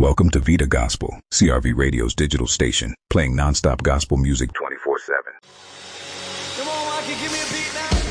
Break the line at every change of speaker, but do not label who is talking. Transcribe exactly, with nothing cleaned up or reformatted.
Welcome to Vita Gospel, C R V Radio's digital station, playing nonstop gospel music twenty-four seven.
Come on, Rocky, give me a beat now.